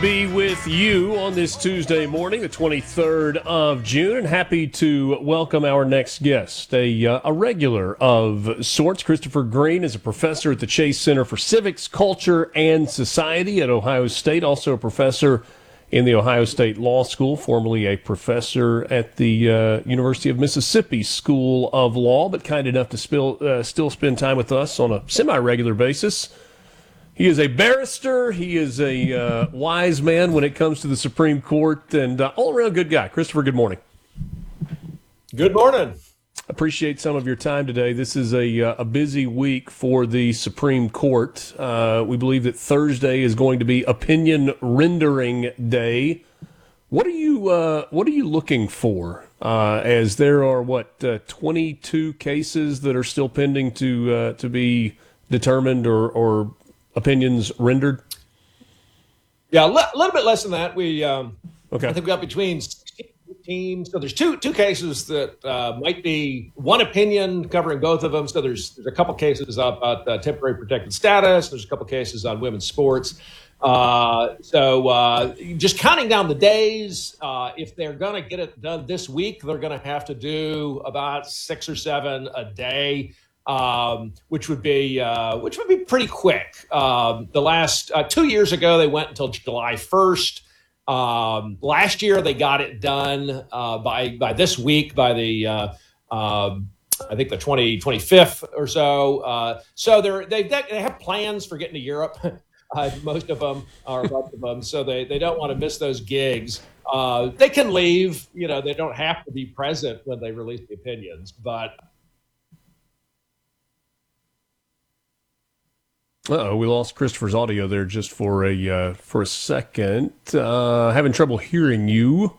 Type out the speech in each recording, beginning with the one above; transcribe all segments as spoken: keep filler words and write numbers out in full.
Be with you on this Tuesday morning, the twenty-third of June, and happy to welcome our next guest, a, uh, a regular of sorts. Christopher Green is a professor at the Chase Center for Civics, Culture, and Society at Ohio State, also a professor in the Ohio State Law School, formerly a professor at the uh, University of Mississippi School of Law, but kind enough to spill, uh, still spend time with us on a semi-regular basis. He is a barrister. He is a uh, wise man when it comes to the Supreme Court, and uh, all-around good guy. Christopher, good morning. Good morning. Appreciate some of your time today. This is a uh, a busy week for the Supreme Court. Uh, we believe that Thursday is going to be Opinion Rendering Day. What are you uh, What are you looking for? Uh, as there are what uh, twenty-two cases that are still pending to uh, to be determined or or opinions rendered? Yeah, a li- little bit less than that. We, um, okay. I think we got between sixteen and fifteen. So there's two two cases that uh, might be one opinion covering both of them. So there's there's a couple cases about uh, temporary protected status. There's a couple cases on women's sports. Uh, so uh, just counting down the days, uh, if they're going to get it done this week, they're going to have to do about six or seven a day. Um, which would be uh, which would be pretty quick. Um, the last uh, two years ago, they went until July first. Um, last year, they got it done uh, by by this week, by the uh, um, I think the twenty, twenty-fifth or so. Uh, so they're they they have plans for getting to Europe. uh, most of them or a bunch of them, so they they don't want to miss those gigs. Uh, they can leave. You know, they don't have to be present when they release the opinions, but. Uh-oh, we lost Christopher's audio there just for a uh, for a second. Uh, having trouble hearing you.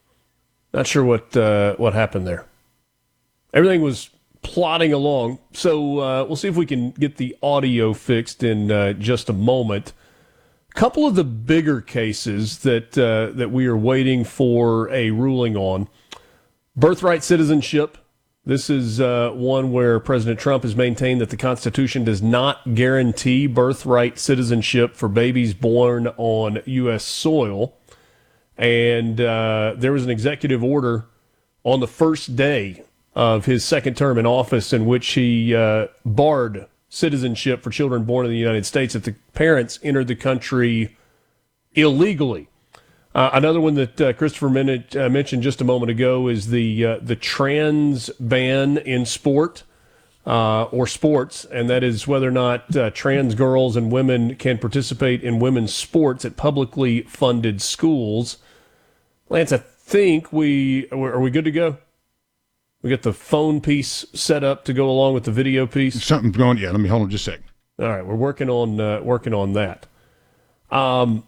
Not sure what uh, what happened there. Everything was plodding along, so uh, we'll see if we can get the audio fixed in uh, just a moment. A couple of the bigger cases that uh, that we are waiting for a ruling on: birthright citizenship. This is uh, one where President Trump has maintained that the Constitution does not guarantee birthright citizenship for babies born on U S soil. And uh, there was an executive order on the first day of his second term in office in which he uh, barred citizenship for children born in the United States if the parents entered the country illegally. Uh, another one that uh, Christopher men- uh, mentioned just a moment ago is the uh, the trans ban in sport uh, or sports, and that is whether or not uh, trans girls and women can participate in women's sports at publicly funded schools. Lance, I think we are we good to go? We got the phone piece set up to go along with the video piece. Something's going. Yeah, let me hold on just a second. All right, we're working on uh, working on that. Um.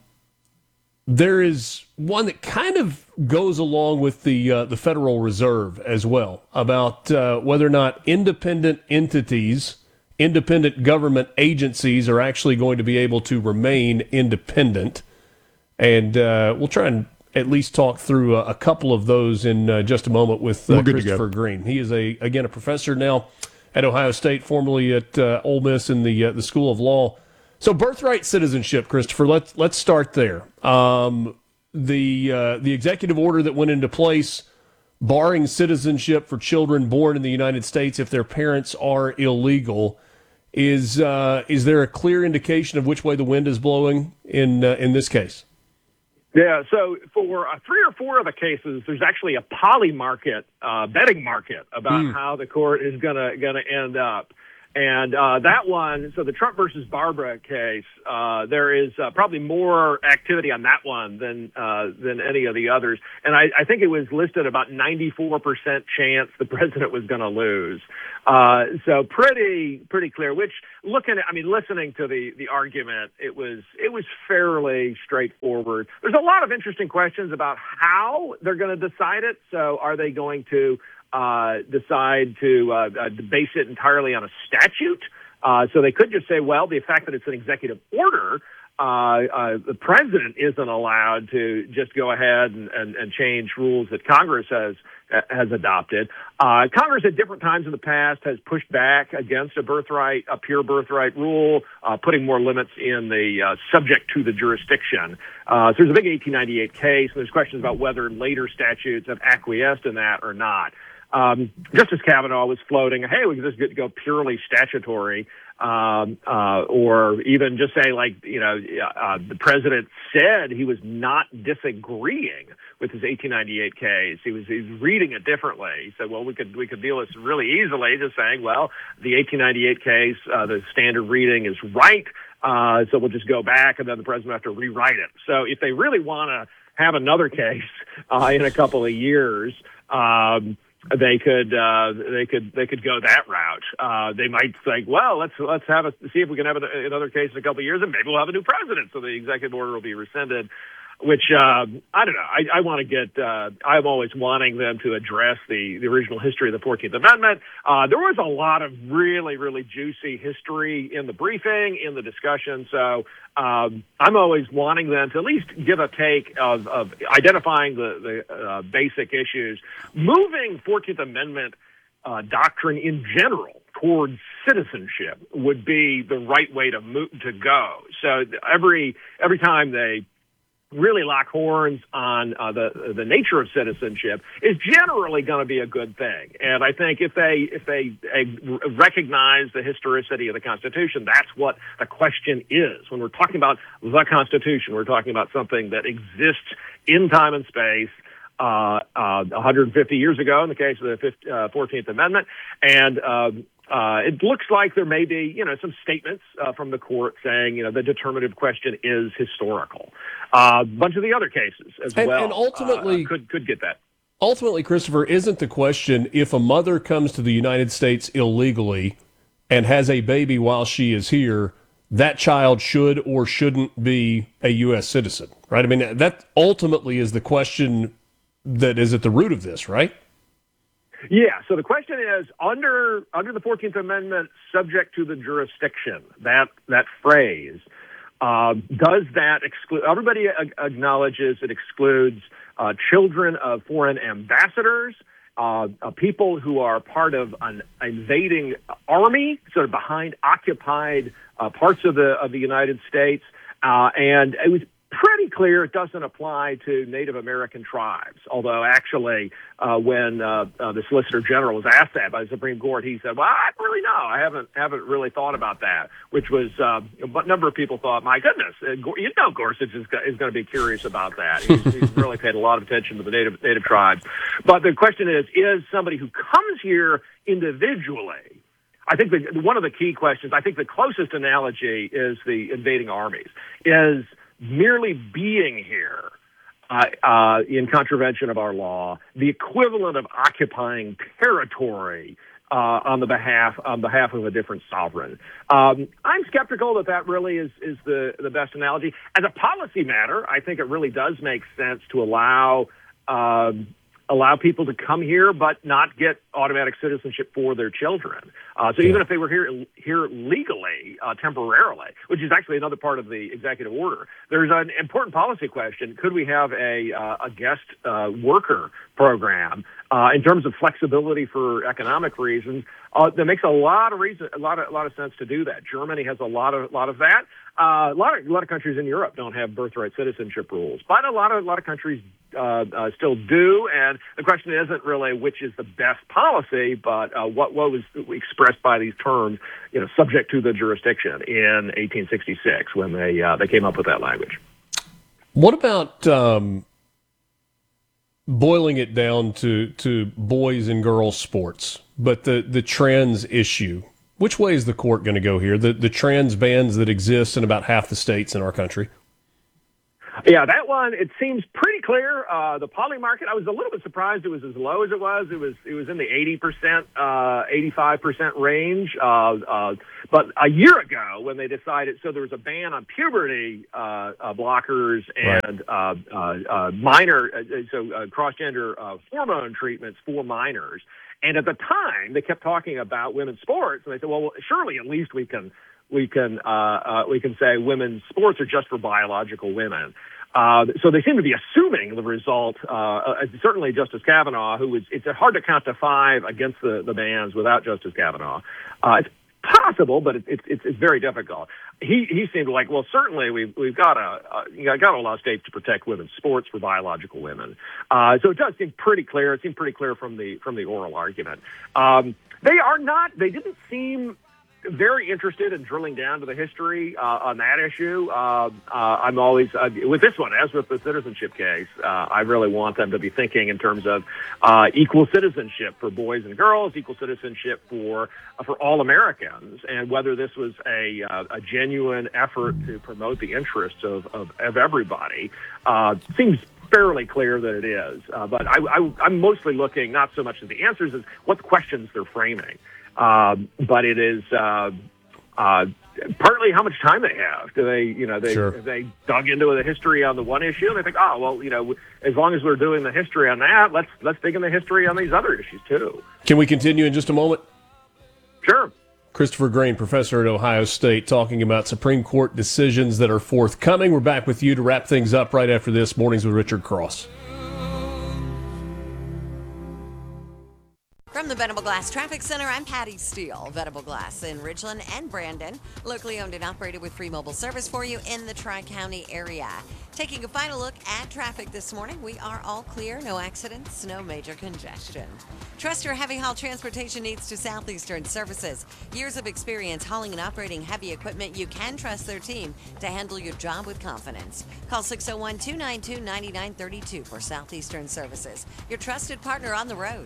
There is one that kind of goes along with the uh, the Federal Reserve as well, about uh, whether or not independent entities, independent government agencies are actually going to be able to remain independent. And uh, we'll try and at least talk through a, a couple of those in uh, just a moment with uh, Christopher Green. He is, a again, a professor now at Ohio State, formerly at uh, Ole Miss in the uh, the School of Law. So birthright citizenship, Christopher, let's let's start there. Um, the uh, the executive order that went into place barring citizenship for children born in the United States if their parents are illegal, is uh, is there a clear indication of which way the wind is blowing in uh, in this case? Yeah, so for uh, three or four of the cases, there's actually a poly market, uh, betting market about mm. how the court is gonna gonna end up. And uh, that one, so the Trump versus Barbara case, uh, there is uh, probably more activity on that one than uh, than any of the others. And I, I think it was listed about ninety-four percent chance the president was going to lose. Uh, so pretty pretty clear. Which looking at, I mean, listening to the the argument, it was it was fairly straightforward. There's a lot of interesting questions about how they're going to decide it. So are they going to Uh, decide to uh, uh, base it entirely on a statute? Uh, so they could just say, well, the fact that it's an executive order, uh, uh, the president isn't allowed to just go ahead and, and, and change rules that Congress has has adopted. Uh, Congress at different times in the past has pushed back against a birthright, a pure birthright rule, uh, putting more limits in the uh, subject to the jurisdiction. Uh, so there's a big eighteen ninety-eight case, and there's questions about whether later statutes have acquiesced in that or not. Um, Justice Kavanaugh was floating, hey, we could just go purely statutory, um, uh, or even just say, like, you know, uh, the president said he was not disagreeing with his eighteen ninety-eight case. He was, he was reading it differently. He said, well, we could we could deal with this really easily, just saying, well, the eighteen ninety-eight case, uh, the standard reading is right, uh, so we'll just go back, and then the president will have to rewrite it. So if they really want to have another case uh, in a couple of years, um, They could, uh, they could, they could go that route. Uh, they might think, well, let's let's have a see if we can have another case in a couple of years, and maybe we'll have a new president, so the executive order will be rescinded. Which uh, I don't know. I, I want to get. Uh, I'm always wanting them to address the, the original history of the fourteenth Amendment. Uh, there was a lot of really, really juicy history in the briefing, in the discussion. So um, I'm always wanting them to at least give a take of, of identifying the, the uh, basic issues, moving fourteenth Amendment uh, doctrine in general towards citizenship would be the right way to move, to go. So every every time they really lock horns on uh, the the nature of citizenship is generally going to be a good thing. And I think if they if they uh, recognize the historicity of the Constitution, that's what the question is. When we're talking about the Constitution, we're talking about something that exists in time and space uh, uh, one hundred fifty years ago in the case of the fourteenth Amendment. And um, Uh, it looks like there may be, you know, some statements uh, from the court saying, you know, the determinative question is historical. A uh, bunch of the other cases as and, well and ultimately, uh, could could get that. Ultimately, Christopher, isn't the question if a mother comes to the United States illegally and has a baby while she is here, that child should or shouldn't be a U S citizen, right? I mean, that ultimately is the question that is at the root of this, right? Yeah, so the question is, under under the fourteenth Amendment, subject to the jurisdiction, that that phrase, uh, does that exclude, everybody acknowledges it excludes uh, children of foreign ambassadors, uh, uh, people who are part of an invading army, sort of behind occupied uh, parts of the of the United States, uh, and it was pretty clear it doesn't apply to Native American tribes, although actually uh, when uh, uh, the Solicitor General was asked that by the Supreme Court, he said, well, I don't really know. I haven't haven't really thought about that, which was uh, a number of people thought, my goodness, you know Gorsuch is, is going to be curious about that. He's, he's really paid a lot of attention to the Native, Native tribes. But the question is, is somebody who comes here individually, I think the, one of the key questions, I think the closest analogy is the invading armies, is merely being here uh, uh, in contravention of our law, the equivalent of occupying territory uh, on the behalf on behalf of a different sovereign. Um, I'm skeptical that that really is is the the best analogy. As a policy matter, I think it really does make sense to allow um, allow people to come here but not get automatic citizenship for their children. Uh, so yeah. Even if they were here here legally, uh, temporarily, which is actually another part of the executive order, there's an important policy question. Could we have a, uh, a guest uh, worker program uh, in terms of flexibility for economic reasons? Uh, that makes a lot of reason, a lot of a lot of sense to do that. Germany has a lot of lot of that. Uh, a lot of a lot of countries in Europe don't have birthright citizenship rules, but a lot of a lot of countries uh, uh, still do. And the question isn't really which is the best policy, but uh, what what was expressed by these terms, you know, subject to the jurisdiction in eighteen sixty-six when they uh, they came up with that language. What about um, boiling it down to to boys and girls sports, but the the trans issue? Which way is the court going to go here? The the trans bans that exist in about half the states in our country? Yeah, that one, it seems pretty clear. Uh, the poly market, I was a little bit surprised it was as low as it was. It was it was in the eighty percent, uh, eighty-five percent range. Uh, uh, but a year ago when they decided, so there was a ban on puberty uh, uh, blockers and right. uh, uh, uh, minor, uh, so uh, cross-gender uh, hormone treatments for minors. And at the time, they kept talking about women's sports, and they said, well, surely at least we can we can uh, uh, we can say women's sports are just for biological women. Uh, so they seem to be assuming the result. Uh, uh, certainly Justice Kavanaugh, who is, it's hard to count to five against the, the bans without Justice Kavanaugh. Uh, it's possible, but it, it, it's it's very difficult. He he seemed like, well, certainly we've we've got a uh, you know, got a lot of states to protect women's sports for biological women. Uh, so it does seem pretty clear. It seemed pretty clear from the from the oral argument. Um, they are not. They didn't seem very interested in drilling down to the history uh, on that issue. Uh, uh, I'm always, uh, with this one, as with the citizenship case, uh, I really want them to be thinking in terms of uh, equal citizenship for boys and girls, equal citizenship for uh, for all Americans, and whether this was a, uh, a genuine effort to promote the interests of, of, of everybody. Uh, seems fairly clear that it is. Uh, but I, I, I'm mostly looking not so much at the answers as what questions they're framing. Um, but it is uh, uh, partly how much time they have. Do they, you know, they Sure. if they dug into the history on the one issue, and they think, oh, well, you know, as long as we're doing the history on that, let's let's dig in the history on these other issues too. Can we continue in just a moment? Sure. Christopher Grain, professor at Ohio State, talking about Supreme Court decisions that are forthcoming. We're back with you to wrap things up right after this. Mornings with Richard Cross. From the Venable Glass Traffic Center, I'm Patty Steele. Venable Glass in Ridgeland and Brandon. Locally owned and operated with free mobile service for you in the Tri-County area. Taking a final look at traffic this morning, we are all clear. No accidents, no major congestion. Trust your heavy haul transportation needs to Southeastern Services. Years of experience hauling and operating heavy equipment, you can trust their team to handle your job with confidence. Call six oh one, two nine two, nine nine three two for Southeastern Services, your trusted partner on the road.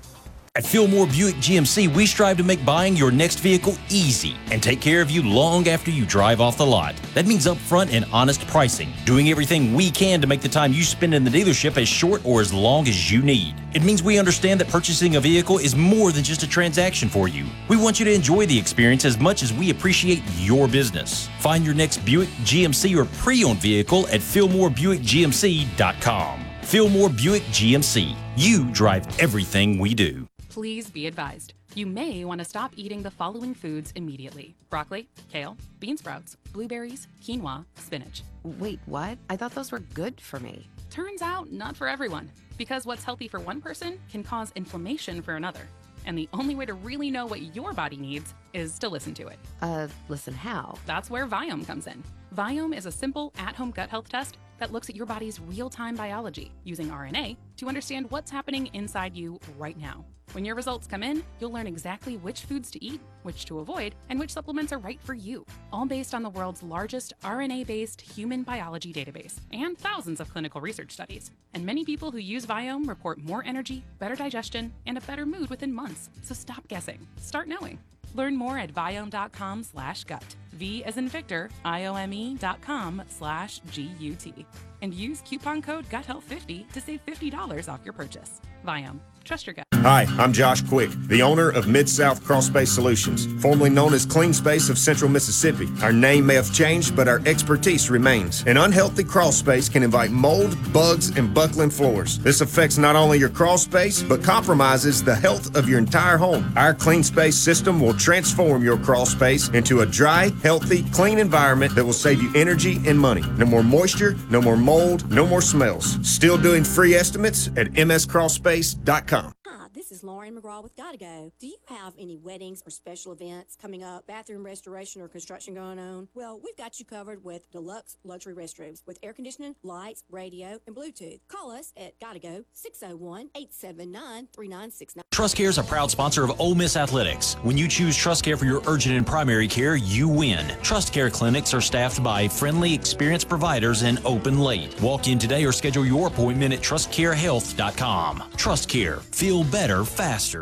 At Fillmore Buick G M C, we strive to make buying your next vehicle easy and take care of you long after you drive off the lot. That means upfront and honest pricing, doing everything we can to make the time you spend in the dealership as short or as long as you need. It means we understand that purchasing a vehicle is more than just a transaction for you. We want you to enjoy the experience as much as we appreciate your business. Find your next Buick, G M C, or pre-owned vehicle at Fillmore Buick G M C dot com. Fillmore Buick G M C. You drive everything we do. Please be advised, you may want to stop eating the following foods immediately. Broccoli, kale, bean sprouts, blueberries, quinoa, spinach. Wait, what? I thought those were good for me. Turns out, not for everyone, because what's healthy for one person can cause inflammation for another. And the only way to really know what your body needs is to listen to it. Uh, listen how? That's where Viome comes in. Viome is a simple at-home gut health test that looks at your body's real-time biology using R N A to understand what's happening inside you right now. When your results come in, you'll learn exactly which foods to eat, which to avoid, and which supplements are right for you, all based on the world's largest R N A-based human biology database and thousands of clinical research studies. And many people who use Viome report more energy, better digestion, and a better mood within months. So stop guessing. Start knowing. Learn more at Viome.com slash gut. V as in Victor, I-O-M-E dot com slash G U T. And use coupon code gut health fifty to save fifty dollars off your purchase. Viome. Trust your gut. Hi, I'm Josh Quick, the owner of Mid-South Crawl Space Solutions, formerly known as Clean Space of Central Mississippi. Our name may have changed, but our expertise remains. An unhealthy crawl space can invite mold, bugs, and buckling floors. This affects not only your crawl space, but compromises the health of your entire home. Our Clean Space system will transform your crawl space into a dry, healthy, clean environment that will save you energy and money. No more moisture, no more mold, no more smells. Still doing free estimates at m s crawl space dot com. Hi, this is Lauren McGraw with Gotta Go. Do you have any weddings or special events coming up, bathroom restoration or construction going on? Well, we've got you covered with deluxe luxury restrooms with air conditioning, lights, radio, and Bluetooth. Call us at Gotta Go, six oh one, eight seven nine, three nine six nine. TrustCare is a proud sponsor of Ole Miss Athletics. When you choose TrustCare for your urgent and primary care, you win. TrustCare clinics are staffed by friendly, experienced providers and open late. Walk in today or schedule your appointment at trust care health dot com. TrustCare. Feel better, faster.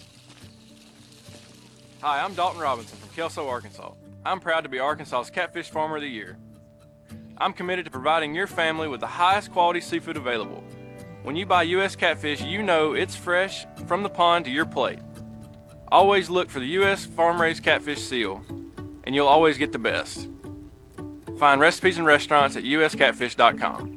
Hi, I'm Dalton Robinson from Kelso, Arkansas. I'm proud to be Arkansas's Catfish Farmer of the Year. I'm committed to providing your family with the highest quality seafood available. When you buy U S catfish, you know it's fresh from the pond to your plate. Always look for the U S farm-raised catfish seal, and you'll always get the best. Find recipes and restaurants at u s catfish dot com.